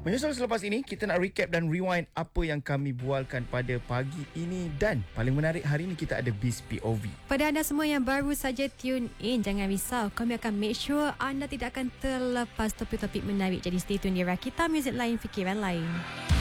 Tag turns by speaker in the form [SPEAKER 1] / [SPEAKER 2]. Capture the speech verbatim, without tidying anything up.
[SPEAKER 1] Menyusul selepas ini, kita nak recap dan rewind apa yang kami bualkan pada pagi ini. Dan paling menarik, hari ini kita ada Biz P O V.
[SPEAKER 2] Pada anda semua yang baru saja tune in, jangan risau, kami akan make sure anda tidak akan terlepas topik-topik menarik. Jadi stay tune di Rakita Music Lain, Fikiran Lain.